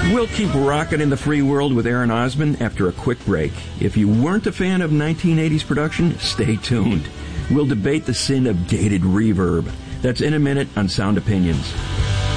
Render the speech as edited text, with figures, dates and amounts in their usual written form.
We'll keep rocking in the free world with Aaron Osmond after a quick break. If you weren't a fan of 1980s production, stay tuned. We'll debate the sin of dated reverb. That's in a minute on Sound Opinions.